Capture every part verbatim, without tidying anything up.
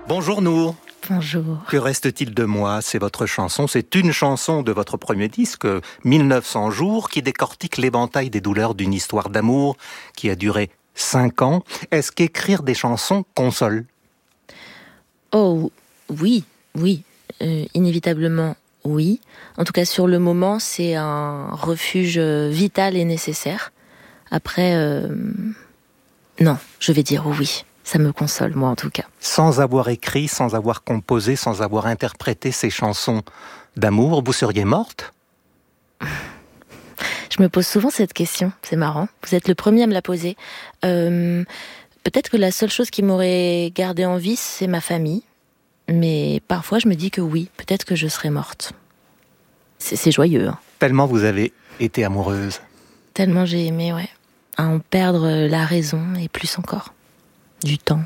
Bonjour Nour. Bonjour. Que reste-t-il de moi? C'est votre chanson, c'est une chanson de votre premier disque, mille neuf cents jours, qui décortique l'éventail des douleurs d'une histoire d'amour qui a duré cinq ans. Est-ce qu'écrire des chansons console? Oh oui, oui, euh, inévitablement oui. En tout cas sur le moment, c'est un refuge vital et nécessaire. Après, euh, non, je vais dire oui. Ça me console, moi en tout cas. Sans avoir écrit, sans avoir composé, sans avoir interprété ces chansons d'amour, vous seriez morte? Je me pose souvent cette question, c'est marrant. Vous êtes le premier à me la poser. Euh, peut-être que la seule chose qui m'aurait gardée en vie, c'est ma famille. Mais parfois, je me dis que oui, peut-être que je serais morte. C'est, c'est joyeux. Hein. Tellement vous avez été amoureuse. Tellement j'ai aimé, ouais. À en perdre la raison et plus encore. Du temps.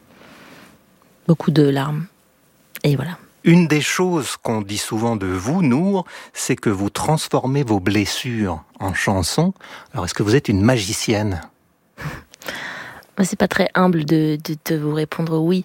Beaucoup de larmes. Et voilà. Une des choses qu'on dit souvent de vous, Nour, c'est que vous transformez vos blessures en chansons. Alors, est-ce que vous êtes une magicienne? C'est pas très humble de, de, de vous répondre oui.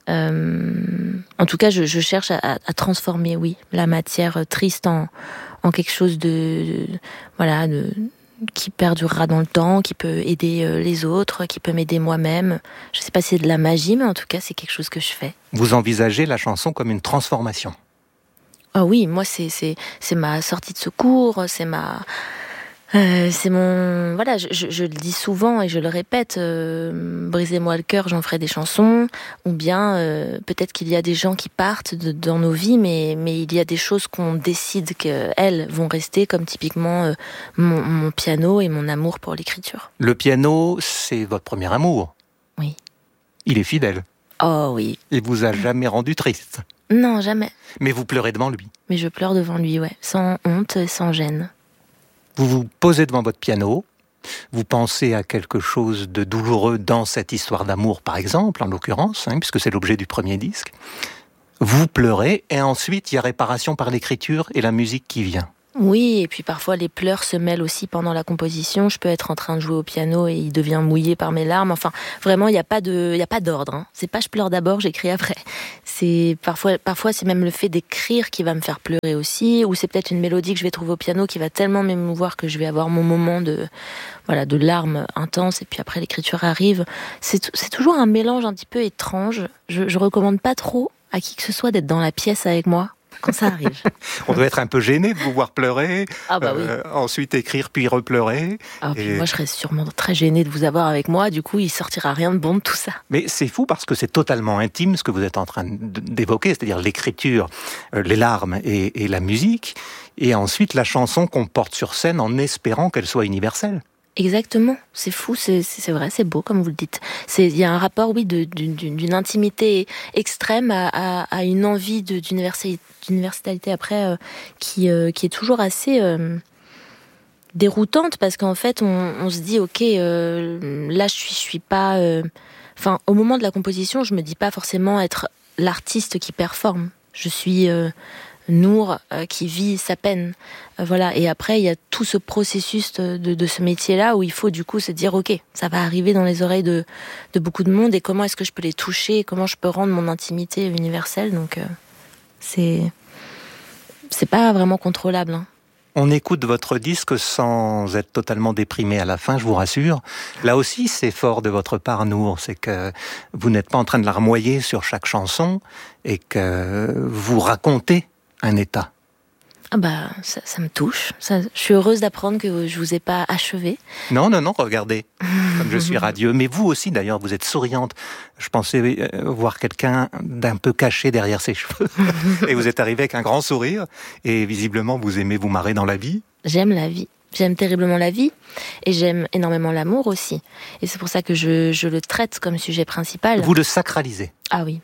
Euh, en tout cas, je, je cherche à, à transformer, oui, la matière triste en, en quelque chose de, de voilà, de, qui perdurera dans le temps, qui peut aider les autres, qui peut m'aider moi-même. Je sais pas si c'est de la magie, mais en tout cas, c'est quelque chose que je fais. Vous envisagez la chanson comme une transformation? Ah oui, moi, c'est, c'est, c'est ma sortie de secours, c'est ma... Euh, c'est mon... Voilà, je, je, je le dis souvent et je le répète, euh, brisez-moi le cœur, j'en ferai des chansons, ou bien euh, peut-être qu'il y a des gens qui partent de, dans nos vies, mais, mais il y a des choses qu'on décide qu'elles vont rester, comme typiquement euh, mon, mon piano et mon amour pour l'écriture. Le piano, c'est votre premier amour. Oui. Il est fidèle. Oh oui. Il vous a jamais rendu triste? Non, jamais. Mais vous pleurez devant lui? Mais je pleure devant lui, ouais, sans honte, sans gêne. Vous vous posez devant votre piano, vous pensez à quelque chose de douloureux dans cette histoire d'amour, par exemple, en l'occurrence, hein, puisque c'est l'objet du premier disque. Vous pleurez, et ensuite il y a réparation par l'écriture et la musique qui vient. Oui, et puis parfois les pleurs se mêlent aussi pendant la composition. Je peux être en train de jouer au piano et il devient mouillé par mes larmes. Enfin, vraiment, il n'y a pas de, il y a pas d'ordre. Hein. C'est pas je pleure d'abord, j'écris après. C'est parfois, parfois c'est même le fait d'écrire qui va me faire pleurer aussi, ou c'est peut-être une mélodie que je vais trouver au piano qui va tellement m'émouvoir que je vais avoir mon moment de, voilà, de larmes intenses. Et puis après l'écriture arrive. C'est, c'est toujours un mélange un petit peu étrange. Je, je recommande pas trop à qui que ce soit d'être dans la pièce avec moi quand ça arrive. On doit être un peu gêné de vous voir pleurer, ah bah oui. euh, ensuite écrire puis repleurer. Ah, et... puis moi je serais sûrement très gênée de vous avoir avec moi, du coup il sortira rien de bon de tout ça. Mais c'est fou parce que c'est totalement intime ce que vous êtes en train d'évoquer, c'est-à-dire l'écriture, euh, les larmes et, et la musique, et ensuite la chanson qu'on porte sur scène en espérant qu'elle soit universelle. Exactement, c'est fou, c'est, c'est vrai, c'est beau comme vous le dites. C'est, il y a un rapport, oui, de, d'une, d'une intimité extrême à, à, à une envie de, d'universalité, d'universalité après euh, qui, euh, qui est toujours assez euh, déroutante parce qu'en fait on, on se dit ok, euh, là je suis, je suis pas, enfin euh, au moment de la composition je me dis pas forcément être l'artiste qui performe. Je suis euh, Nour euh, qui vit sa peine, euh, voilà. Et après il y a tout ce processus de, de, de ce métier-là où il faut du coup se dire ok, ça va arriver dans les oreilles de, de beaucoup de monde et comment est-ce que je peux les toucher, comment je peux rendre mon intimité universelle. Donc euh, c'est c'est pas vraiment contrôlable. Hein. On écoute votre disque sans être totalement déprimé à la fin, je vous rassure. Là aussi, c'est fort de votre part, Nour, c'est que vous n'êtes pas en train de larmoyer sur chaque chanson et que vous racontez un état. Ah bah, ça, ça me touche. Ça, je suis heureuse d'apprendre que je vous ai pas achevé. Non, non, non, regardez, comme je suis radieux. Mais vous aussi, d'ailleurs, vous êtes souriante. Je pensais voir quelqu'un d'un peu caché derrière ses cheveux. Et vous êtes arrivé avec un grand sourire. Et visiblement, vous aimez vous marrer dans la vie. J'aime la vie. J'aime terriblement la vie. Et j'aime énormément l'amour aussi. Et c'est pour ça que je, je le traite comme sujet principal. Vous le sacralisez. Ah oui.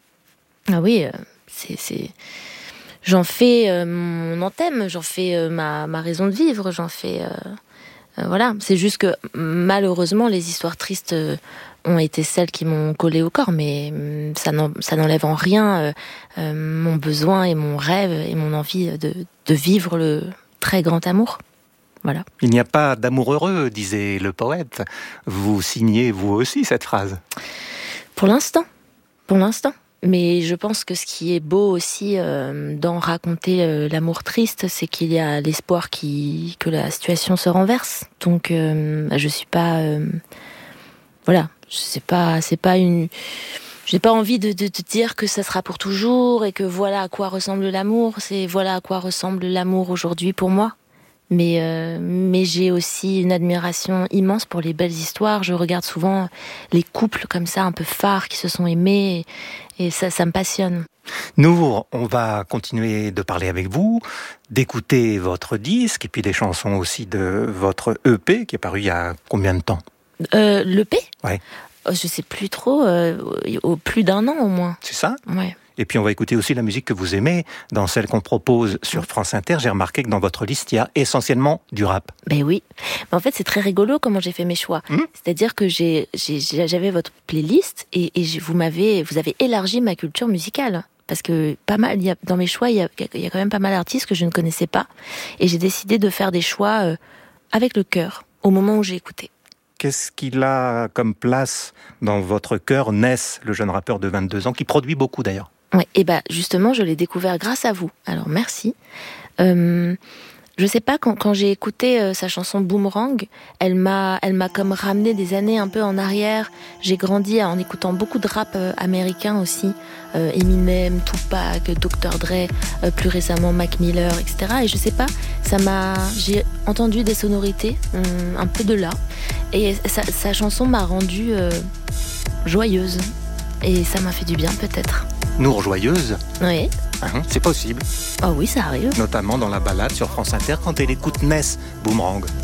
Ah oui, c'est... c'est... J'en fais euh, mon anthème, j'en fais euh, ma, ma raison de vivre, j'en fais... Euh, euh, voilà, c'est juste que malheureusement, les histoires tristes euh, ont été celles qui m'ont collé au corps, mais euh, ça, n'en, ça n'enlève en rien euh, euh, mon besoin et mon rêve et mon envie de, de vivre le très grand amour. Voilà. Il n'y a pas d'amour heureux, disait le poète. Vous signez vous aussi cette phrase? Pour l'instant, pour l'instant. Mais je pense que ce qui est beau aussi euh, dans raconter euh, l'amour triste, c'est qu'il y a l'espoir qui, que la situation se renverse. Donc, euh, je suis pas, euh, voilà, c'est pas, c'est pas une, j'ai pas envie de, de, de dire que ça sera pour toujours et que voilà à quoi ressemble l'amour. C'est voilà à quoi ressemble l'amour aujourd'hui pour moi. Mais, euh, mais j'ai aussi une admiration immense pour les belles histoires. Je regarde souvent les couples comme ça, un peu phares, qui se sont aimés. Et, et ça, ça me passionne. Nous, on va continuer de parler avec vous, d'écouter votre disque, et puis des chansons aussi de votre E P, qui est paru il y a combien de temps ? euh, L'E P ? Ouais. Je sais plus trop, euh, au plus d'un an au moins. C'est ça ? Ouais. Et puis on va écouter aussi la musique que vous aimez, dans celle qu'on propose sur France Inter. J'ai remarqué que dans votre liste, il y a essentiellement du rap. Ben oui. Mais en fait, c'est très rigolo comment j'ai fait mes choix. Mmh. C'est-à-dire que j'ai, j'ai, j'avais votre playlist et, et vous m'avez, vous avez élargi ma culture musicale. Parce que pas mal, il y a, dans mes choix, il y, a, il y a quand même pas mal d'artistes que je ne connaissais pas. Et j'ai décidé de faire des choix euh, avec le cœur, au moment où j'ai écouté. Qu'est-ce qu'il a comme place dans votre cœur, Ness, le jeune rappeur de vingt-deux ans, qui produit beaucoup d'ailleurs ? Ouais, et bah justement, je l'ai découvert grâce à vous. Alors merci. Euh, je sais pas, quand, quand j'ai écouté euh, sa chanson Boomerang, elle m'a, elle m'a comme ramené des années un peu en arrière. J'ai grandi en écoutant beaucoup de rap euh, américain aussi, euh, Eminem, Tupac, docteur Dre, euh, plus récemment Mac Miller, et cetera. Et je sais pas, ça m'a, j'ai entendu des sonorités euh, un peu de là, et sa, sa chanson m'a rendue euh, joyeuse, et ça m'a fait du bien peut-être. Nour joyeuse ? Oui. Hein, c'est possible. Oh oui, ça arrive. Notamment dans la balade sur France Inter quand elle écoute Ness, Boomerang.